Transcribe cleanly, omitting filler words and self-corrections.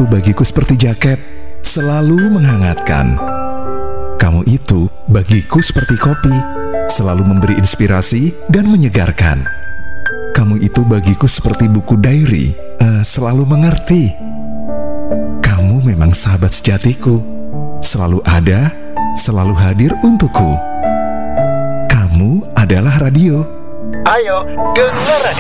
itu bagiku seperti jaket, selalu menghangatkan. Kamu itu bagiku seperti kopi, selalu memberi inspirasi dan menyegarkan. Kamu itu bagiku seperti buku diary, selalu mengerti. Kamu memang sahabat sejatiku, selalu ada, selalu hadir untukku. Kamu adalah radio. Ayo, dengar radio.